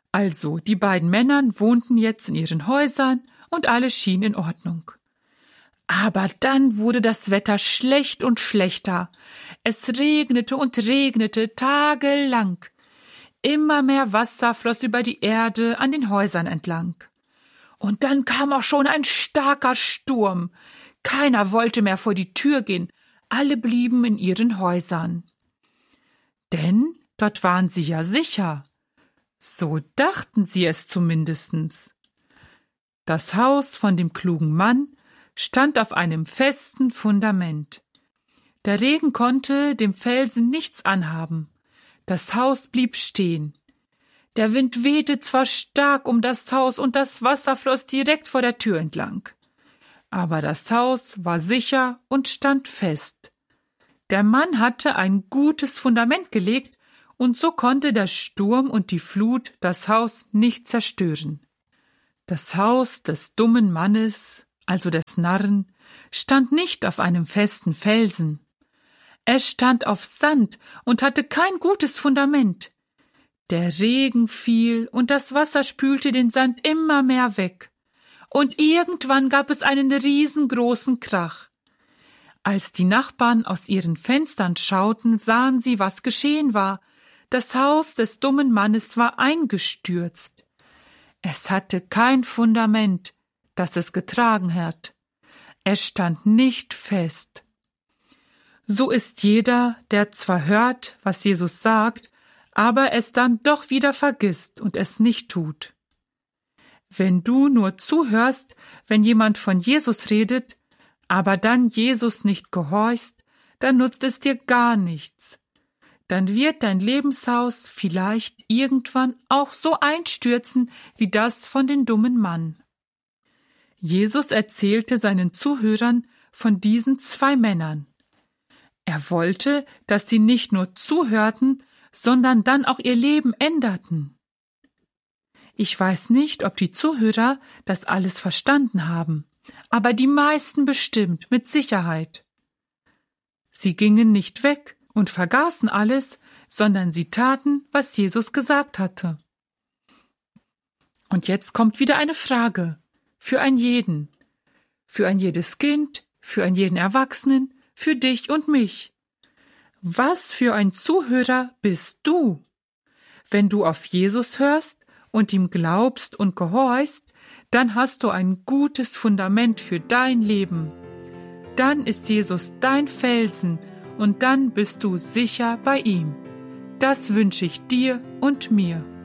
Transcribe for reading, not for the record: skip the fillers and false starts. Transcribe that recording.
Also, die beiden Männer wohnten jetzt in ihren Häusern und alles schien in Ordnung. Aber dann wurde das Wetter schlecht und schlechter. Es regnete und regnete tagelang. Immer mehr Wasser floss über die Erde an den Häusern entlang. Und dann kam auch schon ein starker Sturm. Keiner wollte mehr vor die Tür gehen. Alle blieben in ihren Häusern. Denn dort waren sie ja sicher. So dachten sie es zumindest. Das Haus von dem klugen Mann stand auf einem festen Fundament. Der Regen konnte dem Felsen nichts anhaben. Das Haus blieb stehen. Der Wind wehte zwar stark um das Haus und das Wasser floss direkt vor der Tür entlang. Aber das Haus war sicher und stand fest. Der Mann hatte ein gutes Fundament gelegt und so konnte der Sturm und die Flut das Haus nicht zerstören. Das Haus des dummen Mannes, also des Narren, stand nicht auf einem festen Felsen. Es stand auf Sand und hatte kein gutes Fundament. Der Regen fiel und das Wasser spülte den Sand immer mehr weg. Und irgendwann gab es einen riesengroßen Krach. Als die Nachbarn aus ihren Fenstern schauten, sahen sie, was geschehen war. Das Haus des dummen Mannes war eingestürzt. Es hatte kein Fundament, das es getragen hat. Es stand nicht fest. So ist jeder, der zwar hört, was Jesus sagt, aber es dann doch wieder vergisst und es nicht tut. Wenn du nur zuhörst, wenn jemand von Jesus redet, aber dann Jesus nicht gehorchst, dann nutzt es dir gar nichts. Dann wird dein Lebenshaus vielleicht irgendwann auch so einstürzen wie das von dem dummen Mann. Jesus erzählte seinen Zuhörern von diesen zwei Männern. Er wollte, dass sie nicht nur zuhörten, sondern dann auch ihr Leben änderten. Ich weiß nicht, ob die Zuhörer das alles verstanden haben, aber die meisten bestimmt, mit Sicherheit. Sie gingen nicht weg und vergaßen alles, sondern sie taten, was Jesus gesagt hatte. Und jetzt kommt wieder eine Frage, für ein jeden, für ein jedes Kind, für einen jeden Erwachsenen, für dich und mich. Was für ein Zuhörer bist du? Wenn du auf Jesus hörst und ihm glaubst und gehorchst, dann hast du ein gutes Fundament für dein Leben. Dann ist Jesus dein Felsen und dann bist du sicher bei ihm. Das wünsche ich dir und mir.